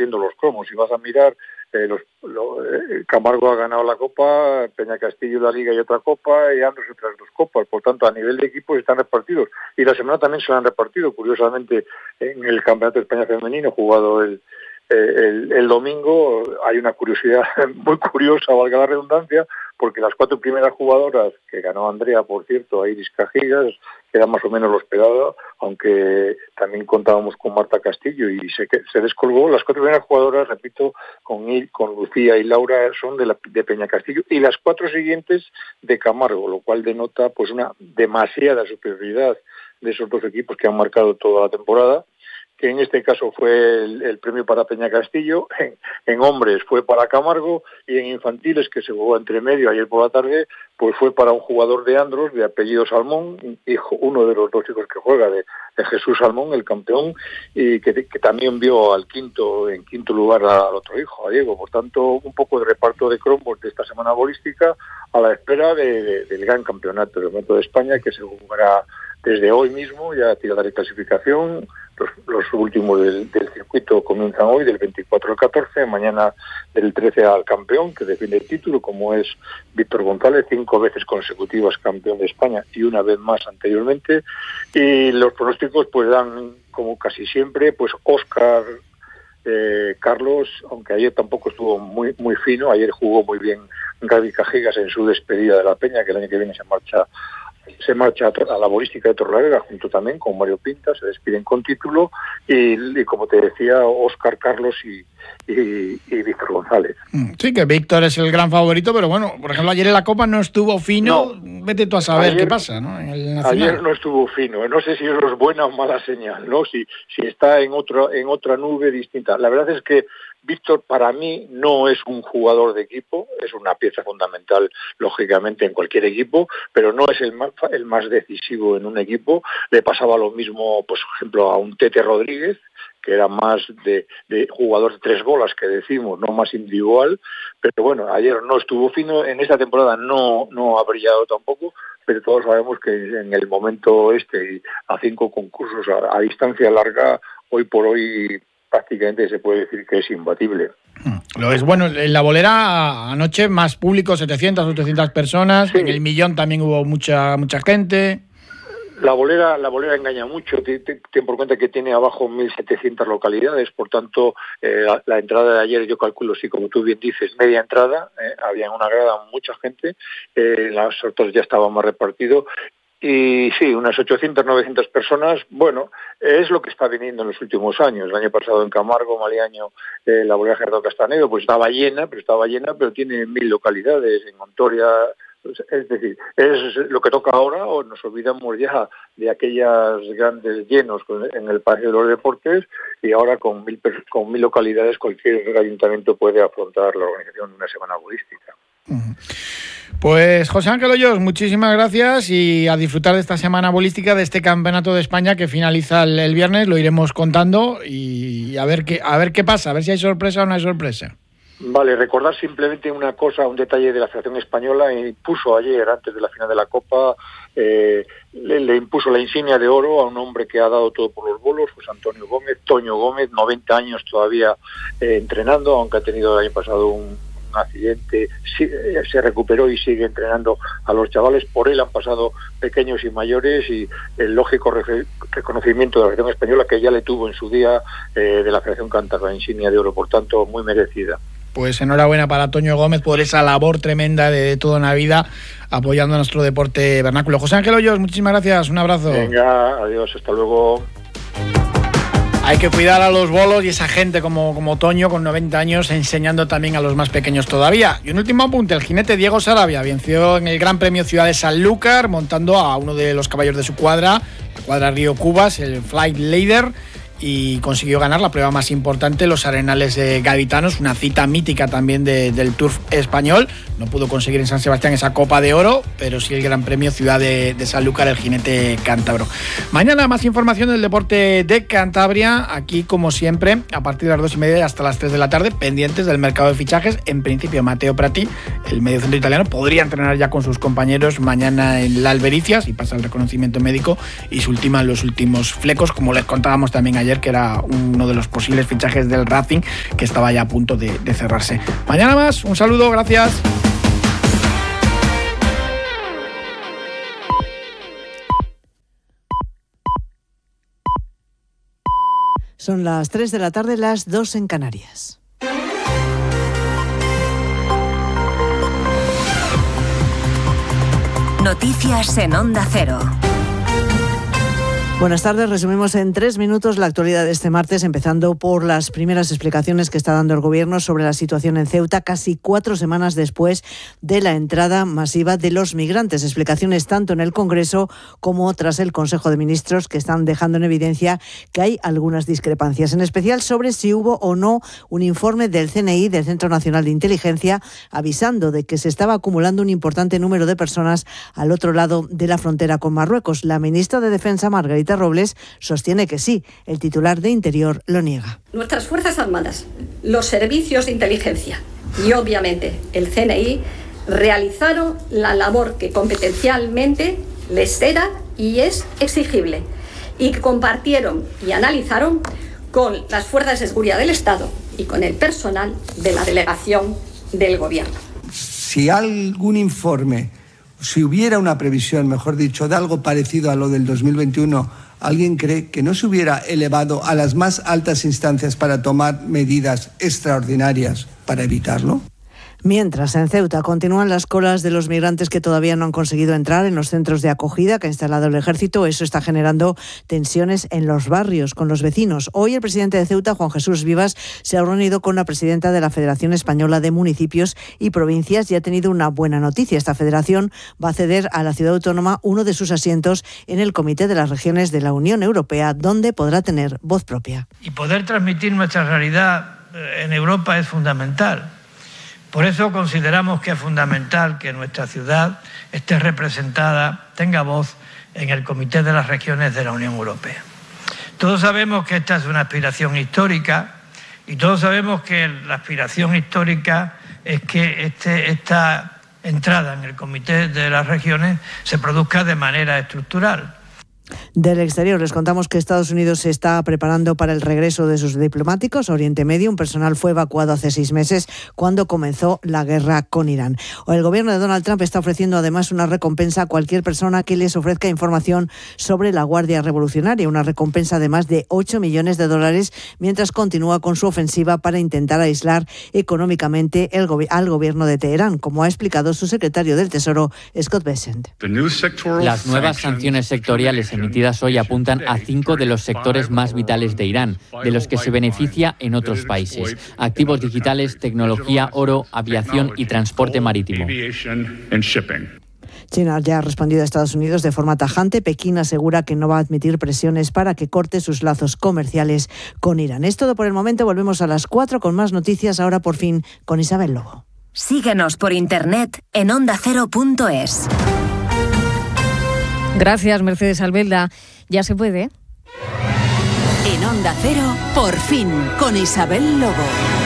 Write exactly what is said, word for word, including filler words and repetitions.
repartiendo los cromos. Si vas a mirar, eh, los, lo, eh, Camargo ha ganado la Copa, Peña Castillo la Liga y otra Copa, y Andros otras dos Copas. Por tanto, a nivel de equipos están repartidos. Y la semana también se han repartido. Curiosamente, en el Campeonato de España Femenino, jugado el, el, el domingo, hay una curiosidad muy curiosa, valga la redundancia, porque las cuatro primeras jugadoras, que ganó Andrea, por cierto, a Iris Cajigas, que era más o menos lo esperado, aunque también contábamos con Marta Castillo y se, se descolgó, las cuatro primeras jugadoras, repito, con, con Lucía y Laura, son de, la, de Peña Castillo, y las cuatro siguientes de Camargo, lo cual denota pues una demasiada superioridad de esos dos equipos que han marcado toda la temporada, que en este caso fue el, el premio para Peña Castillo, en, en hombres fue para Camargo, y en infantiles, que se jugó entre medio ayer por la tarde, pues fue para un jugador de Andros, de apellido Salmón, hijo, uno de los dos chicos que juega, de, de Jesús Salmón, el campeón, y que, que también vio al quinto, en quinto lugar al otro hijo, a Diego. Por tanto, un poco de reparto de cromos de esta semana bolística a la espera de, de, del gran campeonato, el campeonato de España, que se jugará desde hoy mismo, ya tirada de clasificación. Los, los últimos del, del circuito comienzan hoy, del veinticuatro al catorce, mañana del trece al campeón, que defiende el título, como es Víctor González, cinco veces consecutivas campeón de España y una vez más anteriormente. Y los pronósticos pues dan, como casi siempre, pues Óscar eh, Carlos, aunque ayer tampoco estuvo muy muy fino, ayer jugó muy bien Gaby Cajigas en su despedida de la Peña, que el año que viene se marcha se marcha a la bolística de Torrelavega junto también con Mario Pinta, se despiden con título, y, y como te decía, Óscar Carlos y, y, y Víctor González. Sí, que Víctor es el gran favorito, pero bueno, por ejemplo, ayer en la Copa no estuvo fino, no, vete tú a saber ayer, qué pasa, ¿no? En el ayer no estuvo fino, no sé si eso es buena o mala señal, ¿no? Si, si está en otro, en otra nube distinta. La verdad es que Víctor, para mí, no es un jugador de equipo, es una pieza fundamental, lógicamente, en cualquier equipo, pero no es el más, el más decisivo en un equipo. Le pasaba lo mismo, pues, por ejemplo, a un Tete Rodríguez, que era más de, de jugador de tres bolas, que decimos, no más individual, pero bueno, ayer no estuvo fino, en esta temporada no, no ha brillado tampoco, pero todos sabemos que en el momento este, a cinco concursos a, a distancia larga, hoy por hoy prácticamente se puede decir que es imbatible. Lo es. Bueno, en la bolera anoche más público, setecientas, ochocientas personas, sí. En el Millón también hubo mucha mucha gente. La bolera la bolera engaña mucho, ten por cuenta que tiene abajo mil setecientas localidades, por tanto, eh, la, la entrada de ayer, yo calculo, sí, como tú bien dices, media entrada, eh, había en una grada mucha gente, eh, las otras ya estaba más repartido. Y sí, unas ochocientas, novecientas personas, bueno, es lo que está viniendo en los últimos años. El año pasado en Camargo, Maliaño, eh, la bolera Gerardo Castanedo, pues estaba llena, pero estaba llena, pero tiene mil localidades. En Montoria, pues, es decir, es lo que toca ahora, o nos olvidamos ya de aquellas grandes llenos en el Palacio de los Deportes, y ahora con mil, con mil localidades cualquier ayuntamiento puede afrontar la organización de una semana bolística. Pues José Ángel Hoyos, muchísimas gracias, y a disfrutar de esta semana bolística, de este Campeonato de España que finaliza el, el viernes. Lo iremos contando y a ver qué a ver qué pasa, a ver si hay sorpresa o no hay sorpresa. Vale, recordar simplemente una cosa, un detalle de la Federación Española. Impuso ayer, antes de la final de la Copa, eh, le, le impuso la insignia de oro a un hombre que ha dado todo por los bolos, pues Antonio Gómez, Toño Gómez, noventa años todavía eh, entrenando, aunque ha tenido el año pasado un accidente, se recuperó y sigue entrenando a los chavales. Por él han pasado pequeños y mayores, y el lógico reconocimiento de la Federación Española, que ya le tuvo en su día eh, de la Federación Cántabra, la insignia de oro, por tanto muy merecida. Pues enhorabuena para Toño Gómez por esa labor tremenda de, de toda una vida apoyando a nuestro deporte vernáculo. José Ángel Hoyos, muchísimas gracias, un abrazo. Venga, adiós, hasta luego. Hay que cuidar a los bolos y esa gente como, como Toño, con noventa años, enseñando también a los más pequeños todavía. Y un último apunte, el jinete Diego Sarabia venció en el Gran Premio Ciudad de Sanlúcar, montando a uno de los caballos de su cuadra, la cuadra Río Cubas, el Flight Leader, y consiguió ganar la prueba más importante, los Arenales eh, Gaditanos, una cita mítica también de, del Turf español. No pudo conseguir en San Sebastián esa Copa de Oro, pero sí el Gran Premio Ciudad de, de Sanlúcar, el jinete cántabro. Mañana más información del deporte de Cantabria, aquí como siempre, a partir de las dos y media hasta las tres de la tarde, pendientes del mercado de fichajes. En principio, Matteo Prati, el mediocentro italiano, podría entrenar ya con sus compañeros mañana en la Albericia, si pasa el reconocimiento médico y se ultiman los últimos flecos, como les contábamos también ayer ayer, que era uno de los posibles fichajes del Racing, que estaba ya a punto de, de cerrarse. Mañana más, un saludo, gracias. Son las tres de la tarde, las dos en Canarias. Noticias en Onda Cero. Buenas tardes, resumimos en tres minutos la actualidad de este martes, empezando por las primeras explicaciones que está dando el Gobierno sobre la situación en Ceuta, casi cuatro semanas después de la entrada masiva de los migrantes. Explicaciones tanto en el Congreso como tras el Consejo de Ministros, que están dejando en evidencia que hay algunas discrepancias, en especial sobre si hubo o no un informe del C N I, del Centro Nacional de Inteligencia, avisando de que se estaba acumulando un importante número de personas al otro lado de la frontera con Marruecos. La ministra de Defensa, Margarita Robles, sostiene que sí. El titular de Interior lo niega. Nuestras Fuerzas Armadas, los servicios de inteligencia y obviamente el C N I realizaron la labor que competencialmente les era y es exigible, y que compartieron y analizaron con las fuerzas de seguridad del Estado y con el personal de la delegación del Gobierno. Si algún informe, si hubiera una previsión, mejor dicho, de algo parecido a lo del dos mil veintiuno, ¿alguien cree que no se hubiera elevado a las más altas instancias para tomar medidas extraordinarias para evitarlo? Mientras, en Ceuta continúan las colas de los migrantes que todavía no han conseguido entrar en los centros de acogida que ha instalado el Ejército. Eso está generando tensiones en los barrios con los vecinos. Hoy el presidente de Ceuta, Juan Jesús Vivas, se ha reunido con la presidenta de la Federación Española de Municipios y Provincias y ha tenido una buena noticia. Esta federación va a ceder a la ciudad autónoma uno de sus asientos en el Comité de las Regiones de la Unión Europea, donde podrá tener voz propia. Y poder transmitir nuestra realidad en Europa es fundamental. Por eso consideramos que es fundamental que nuestra ciudad esté representada, tenga voz en el Comité de las Regiones de la Unión Europea. Todos sabemos que esta es una aspiración histórica y todos sabemos que la aspiración histórica es que este, esta entrada en el Comité de las Regiones se produzca de manera estructural. Del exterior les contamos que Estados Unidos se está preparando para el regreso de sus diplomáticos a Oriente Medio. Un personal fue evacuado hace seis meses cuando comenzó la guerra con Irán. El gobierno de Donald Trump está ofreciendo además una recompensa a cualquier persona que les ofrezca información sobre la Guardia Revolucionaria, una recompensa de más de ocho millones de dólares, mientras continúa con su ofensiva para intentar aislar económicamente el go- al gobierno de Teherán, como ha explicado su secretario del Tesoro, Scott Bessent. Las nuevas sanciones sectoriales emitidas hoy apuntan a cinco de los sectores más vitales de Irán, de los que se beneficia en otros países: activos digitales, tecnología, oro, aviación y transporte marítimo. China ya ha respondido a Estados Unidos de forma tajante. Pekín asegura que no va a admitir presiones para que corte sus lazos comerciales con Irán. Es todo por el momento. Volvemos a las cuatro con más noticias, ahora por fin con Isabel Lobo. Síguenos por internet en onda cero punto es. Gracias, Mercedes Albelda. Ya se puede. En Onda Cero, por fin, con Isabel Lobo.